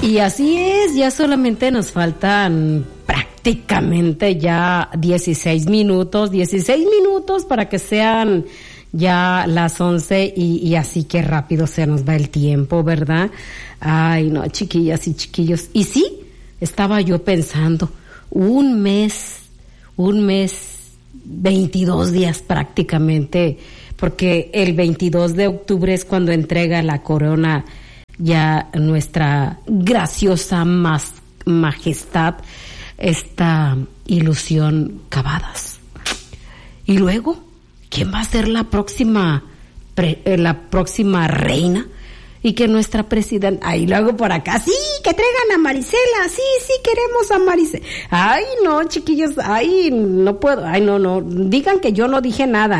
Y así es, ya solamente nos faltan prácticamente ya 16 minutos para que sean ya las 11 y así que rápido se nos va el tiempo, ¿verdad? Ay, no, chiquillas y chiquillos. Y sí, estaba yo pensando, un mes, 22 días prácticamente, porque el 22 de octubre es cuando entrega la corona ya nuestra graciosa majestad, esta Ilusión Cavadas. Y luego, ¿quién va a ser la próxima reina? Y que nuestra presidenta, ahí lo hago por acá, sí, que traigan a Marisela, sí, queremos a Marisela. Ay, no, chiquillos, ay, no puedo, ay, no, digan que yo no dije nada,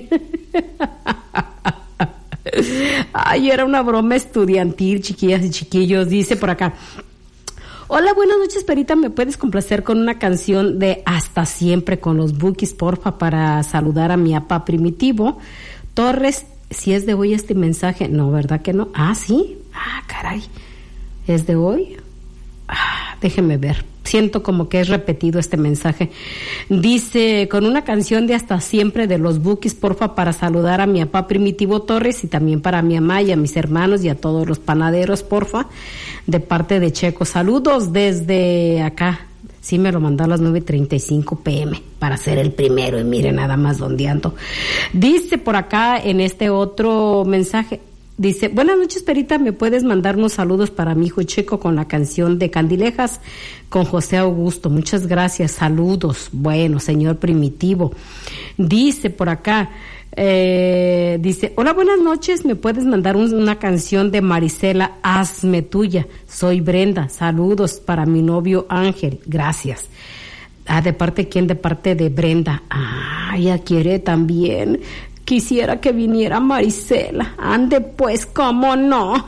Ay, era una broma estudiantil, chiquillas y chiquillos. Dice por acá: hola, buenas noches, Perita, ¿me puedes complacer con una canción de Hasta Siempre con los Bukis, porfa, para saludar a mi papá Primitivo Torres? Si es de hoy este mensaje. No, ¿verdad que no? Ah, sí. Ah, caray. ¿Es de hoy? Déjeme ver. Siento como que es repetido este mensaje. Dice, con una canción de Hasta Siempre de los Bukis, porfa, para saludar a mi papá Primitivo Torres y también para mi mamá y a mis hermanos y a todos los panaderos, porfa, de parte de Checo. Saludos desde acá. Sí, me lo mandó a las 9:35 p.m. para ser el primero, y mire nada más donde ando. Dice por acá en este otro mensaje, dice, buenas noches, Perita, ¿me puedes mandar unos saludos para mi hijo Checo con la canción de Candilejas con José Augusto? Muchas gracias, saludos. Bueno, señor Primitivo. Dice por acá, dice, hola, buenas noches, ¿me puedes mandar una canción de Marisela, Hazme Tuya? Soy Brenda, saludos para mi novio Ángel, gracias. ¿De parte de quién? De parte de Brenda. Ella quiere también. Quisiera que viniera Marisela. Ande pues, ¿cómo no?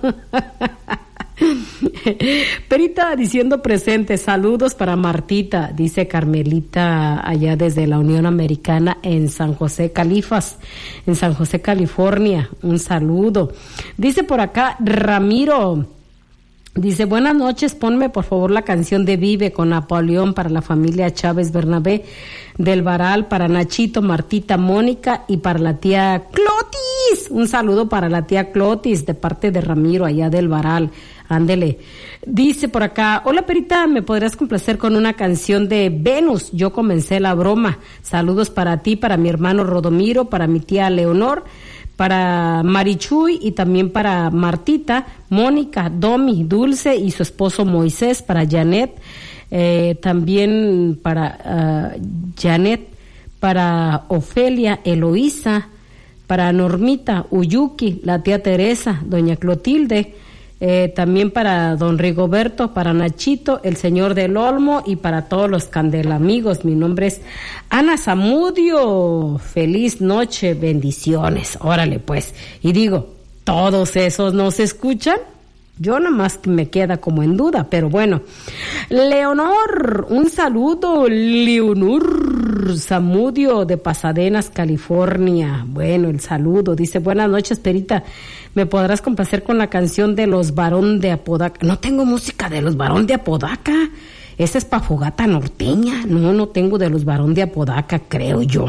Perita diciendo presente, saludos para Martita, dice Carmelita allá desde la Unión Americana en San José, California, un saludo. Dice por acá Ramiro, dice, buenas noches, ponme por favor la canción de Vive con Napoleón para la familia Chávez Bernabé del Varal, para Nachito, Martita, Mónica y para la tía Clotis. Un saludo para la tía Clotis de parte de Ramiro allá del Varal. Ándele. Dice por acá, hola Perita, ¿me podrías complacer con una canción de Venus? Yo comencé la broma. Saludos para ti, para mi hermano Rodomiro, para mi tía Leonor, para Marichuy y también para Martita, Mónica, Domi, Dulce y su esposo Moisés, para Janet, también para Janet, para Ofelia, Eloísa, para Normita, Uyuki, la tía Teresa, doña Clotilde, también para don Rigoberto, para Nachito, el señor del Olmo y para todos los candelamigos. Mi nombre es Ana Zamudio. Feliz noche, bendiciones. Órale pues. Y digo, ¿todos esos nos escuchan? Yo nomás me queda como en duda, pero bueno. Leonor, un saludo, Leonor Zamudio de Pasadenas, California. Bueno, el saludo. Dice, buenas noches, Perita. ¿Me podrás complacer con la canción de los Barón de Apodaca? No tengo música de los Barón de Apodaca. Esa es pa' fogata norteña. No tengo de los Barón de Apodaca, creo yo.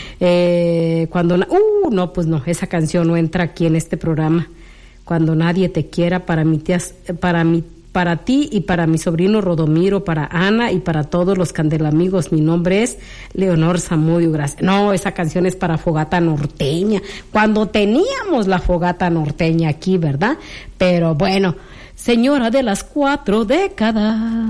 No, pues no, esa canción no entra aquí en este programa. Cuando nadie te quiera, para ti y para mi sobrino Rodomiro, para Ana y para todos los candelamigos. Mi nombre es Leonor Zamudio, gracias. No, esa canción es para fogata norteña, cuando teníamos la fogata norteña aquí, ¿verdad? Pero bueno, señora de las 4 décadas.